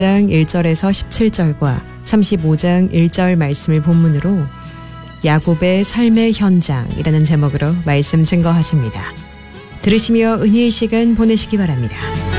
1절에서 17절과 35장 1절 말씀을 본문으로 야곱의 삶의 현장이라는 제목으로 말씀 증거하십니다. 들으시며 은혜의 시간 보내시기 바랍니다.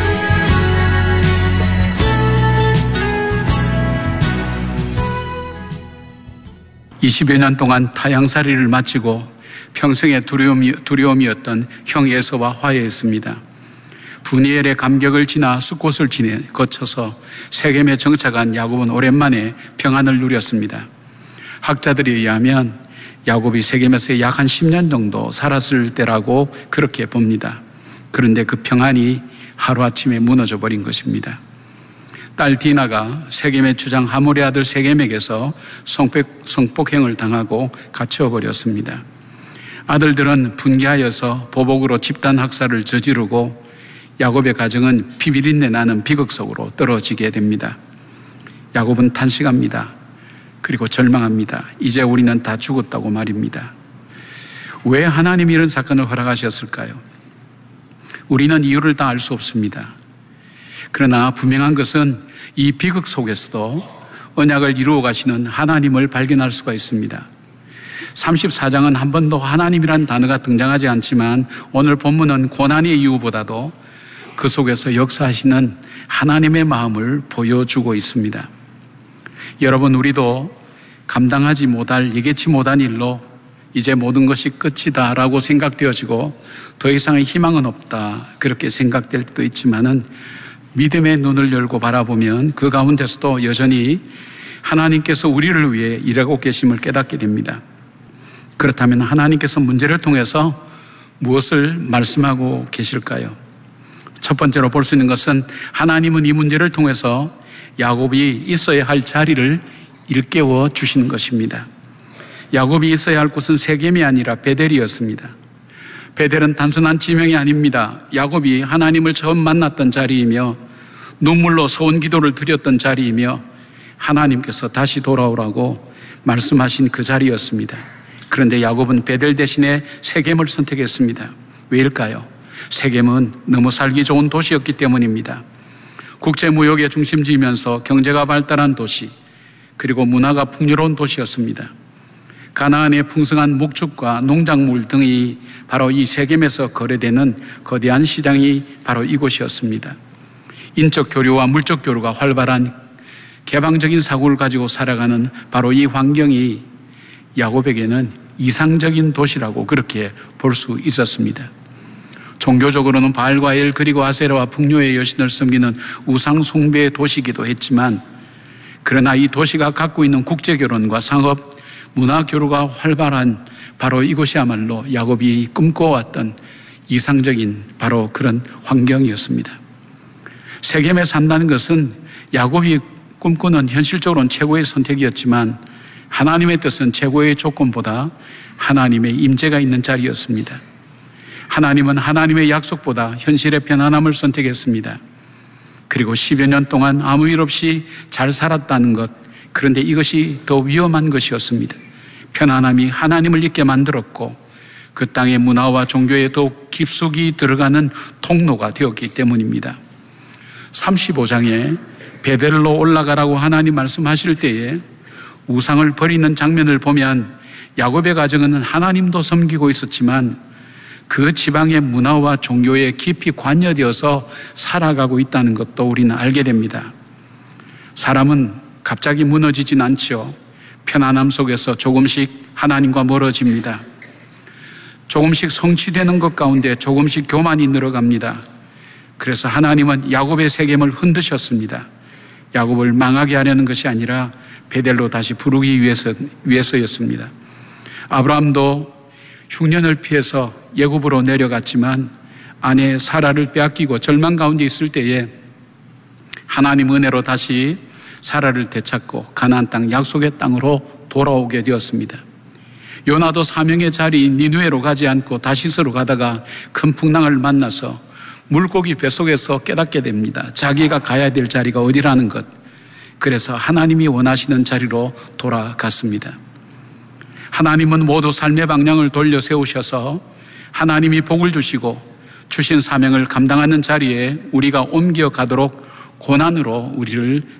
(20여 년) 동안 타향살이를 마치고 평생의 두려움이었던 형 에서와 화해했습니다. 분이엘의 감격을 지나 숫곳을 거쳐서 세겜에 정착한 야곱은 오랜만에 평안을 누렸습니다. 학자들에 의하면 야곱이 세겜에서 약 한 10년 정도 살았을 때라고 그렇게 봅니다. 그런데 그 평안이 하루아침에 무너져 버린 것입니다. 딸 디나가 세겜의 주장 하몰의 아들 세겜에게서 성폭행을 당하고 갇혀 버렸습니다. 아들들은 분개하여서 보복으로 집단 학살을 저지르고 야곱의 가정은 비비린내 나는 비극 속으로 떨어지게 됩니다. 야곱은 탄식합니다. 그리고 절망합니다. 이제 우리는 다 죽었다고 말입니다. 왜 하나님이 이런 사건을 허락하셨을까요? 우리는 이유를 다 알 수 없습니다. 그러나 분명한 것은 이 비극 속에서도 언약을 이루어 가시는 하나님을 발견할 수가 있습니다. 34장은 한 번도 하나님이란 단어가 등장하지 않지만 오늘 본문은 고난의 이유보다도 그 속에서 역사하시는 하나님의 마음을 보여주고 있습니다. 여러분, 우리도 감당하지 못할, 예기치 못한 일로 이제 모든 것이 끝이다 라고 생각되어지고 더 이상의 희망은 없다 그렇게 생각될 때도 있지만은 믿음의 눈을 열고 바라보면 그 가운데서도 여전히 하나님께서 우리를 위해 일하고 계심을 깨닫게 됩니다. 그렇다면 하나님께서 문제를 통해서 무엇을 말씀하고 계실까요? 첫 번째로 볼 수 있는 것은 하나님은 이 문제를 통해서 야곱이 있어야 할 자리를 일깨워 주시는 것입니다. 야곱이 있어야 할 곳은 세겜이 아니라 베델이었습니다. 베델은 단순한 지명이 아닙니다. 야곱이 하나님을 처음 만났던 자리이며 눈물로 서원 기도를 드렸던 자리이며 하나님께서 다시 돌아오라고 말씀하신 그 자리였습니다. 그런데 야곱은 베델 대신에 세겜을 선택했습니다. 왜일까요? 세겜은 너무 살기 좋은 도시였기 때문입니다. 국제무역의 중심지이면서 경제가 발달한 도시, 그리고 문화가 풍요로운 도시였습니다. 가나안의 풍성한 목축과 농작물 등이 바로 이 세겜에서 거래되는 거대한 시장이 바로 이곳이었습니다. 인적 교류와 물적 교류가 활발한 개방적인 사고를 가지고 살아가는 바로 이 환경이 야곱에게는 이상적인 도시라고 그렇게 볼 수 있었습니다. 종교적으로는 바알과 엘 그리고 아세라와 풍요의 여신을 섬기는 우상 숭배의 도시이기도 했지만, 그러나 이 도시가 갖고 있는 국제결혼과 상업, 문화교류가 활발한 바로 이곳이야말로 야곱이 꿈꿔왔던 이상적인 바로 그런 환경이었습니다. 세겜에 산다는 것은 야곱이 꿈꾸는 현실적으로는 최고의 선택이었지만 하나님의 뜻은 최고의 조건보다 하나님의 임재가 있는 자리였습니다. 하나님은 하나님의 약속보다 현실의 편안함을 선택했습니다. 그리고 10여 년 동안 아무 일 없이 잘 살았다는 것, 그런데 이것이 더 위험한 것이었습니다. 편안함이 하나님을 잊게 만들었고 그 땅의 문화와 종교에 더욱 깊숙이 들어가는 통로가 되었기 때문입니다. 35장에 베델로 올라가라고 하나님 말씀하실 때에 우상을 버리는 장면을 보면 야곱의 가정은 하나님도 섬기고 있었지만 그 지방의 문화와 종교에 깊이 관여되어서 살아가고 있다는 것도 우리는 알게 됩니다. 사람은 갑자기 무너지진 않죠. 편안함 속에서 조금씩 하나님과 멀어집니다. 조금씩 성취되는 것 가운데 조금씩 교만이 늘어갑니다. 그래서 하나님은 야곱의 세겜을 흔드셨습니다. 야곱을 망하게 하려는 것이 아니라 베델로 다시 부르기 위해서였습니다. 아브라함도 흉년을 피해서 애굽으로 내려갔지만 아내 사라를 빼앗기고 절망 가운데 있을 때에 하나님 은혜로 다시 사라를 되찾고 가나안 땅 약속의 땅으로 돌아오게 되었습니다. 요나도 사명의 자리인 니느웨로 가지 않고 다시스로 가다가 큰 풍랑을 만나서 물고기 뱃속에서 깨닫게 됩니다. 자기가 가야 될 자리가 어디라는 것. 그래서 하나님이 원하시는 자리로 돌아갔습니다. 하나님은 모두 삶의 방향을 돌려 세우셔서 하나님이 복을 주시고 주신 사명을 감당하는 자리에 우리가 옮겨가도록 고난으로 우리를